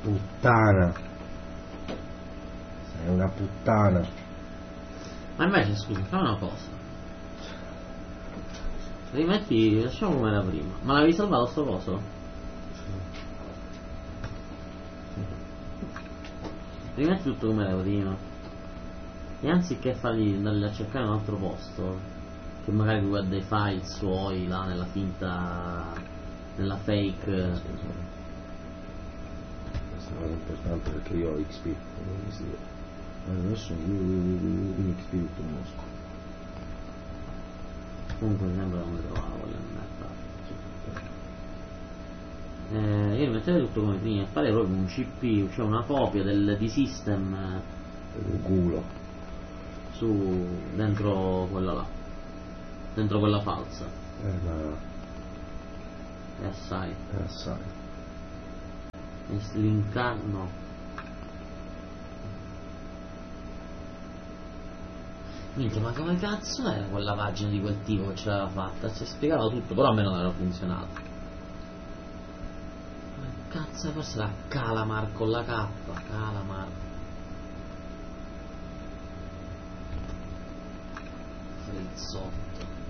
Puttana. Sei una puttana. Ma invece scusa, fai una cosa. Rimetti, lasciamo come era prima. Ma l'avevi salvato sto coso? Rimetti tutto come era prima. E anziché fargli andarli a cercare un altro posto, che magari lui ha dei file suoi là nella finta, nella fake. Questa è una cosa importante perché io ho XP. Adesso io XP tutto il mosco. Comunque mi sembra non trovavo quella merda. Io metterei tutto come prima e fare proprio un CPU, cioè una copia di system Un culo. su dentro quella là, dentro quella falsa. Ma E assai. assai. E slinkar no. Minchia, ma come cazzo era quella pagina di quel tipo che ce l'aveva fatta? Ci spiegava tutto, però a me non era funzionato. Ma cazzo, forse era Calamar con la K, Calamar. Frizzotto.